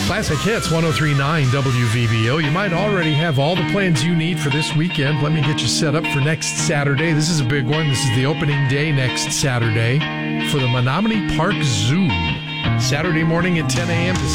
Classic Hits 103.9 WVBO. You might already have all the plans you need for this weekend. Let me get you set up for next Saturday. This is a big one. This is the opening day next Saturday for the Menominee Park Zoo. Saturday morning at 10 a.m. to